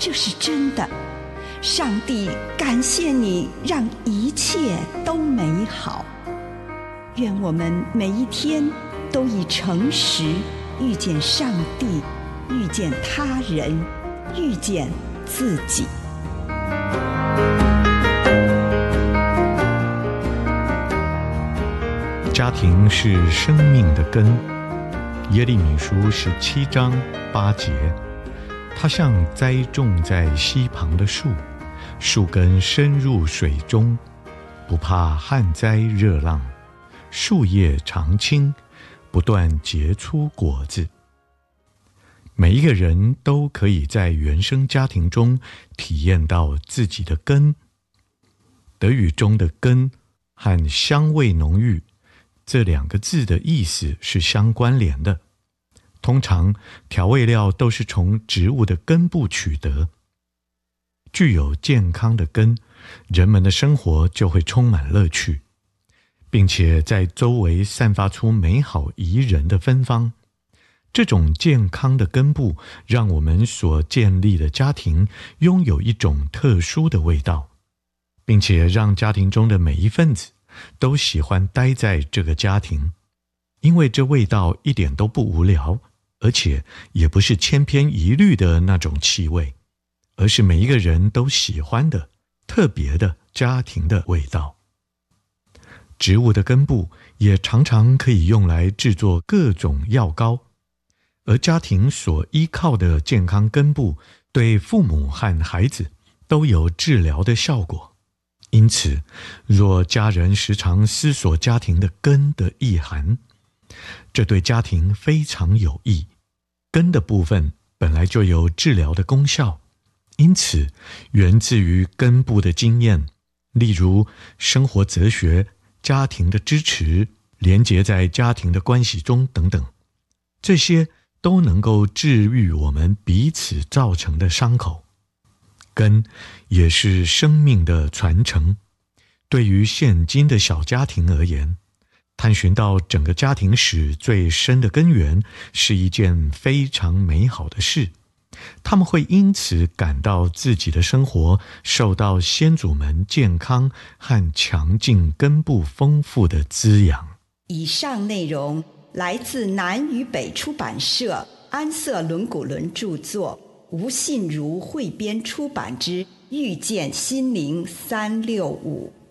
这是真的。上帝感谢你让一切都美好。愿我们每一天都以诚实遇见上帝，遇见他人，遇见自己。 家庭是生命的根，耶利米书17章8节，它像栽种在溪旁的树，树根深入水中，不怕旱灾热浪，树叶常青，不断结出果子。每一个人都可以在原生家庭中体验到自己的根。德语中的根和香味浓郁这2个字的意思是相关联的。通常调味料都是从植物的根部取得。具有健康的根，人们的生活就会充满乐趣，并且在周围散发出美好宜人的芬芳。这种健康的根部让我们所建立的家庭拥有一种特殊的味道，并且让家庭中的每一份子都喜欢待在这个家庭，因为这味道一点都不无聊，而且也不是千篇一律的那种气味，而是每一个人都喜欢的特别的家庭的味道。植物的根部也常常可以用来制作各种药膏，而家庭所依靠的健康根部对父母和孩子都有治疗的效果。因此，若家人时常思索家庭的根的意涵，这对家庭非常有益。根的部分本来就有治疗的功效，因此源自于根部的经验，例如生活哲学、家庭的支持、连结在家庭的关系中等等，这些都能够治愈我们彼此造成的伤口。根也是生命的传承。对于现今的小家庭而言，探寻到整个家庭史最深的根源是一件非常美好的事。他们会因此感到自己的生活受到先祖们健康和强劲根部丰富的滋养。 以上内容来自南与北出版社安瑟伦古伦著作，吴信如汇编出版之《遇见心灵365》。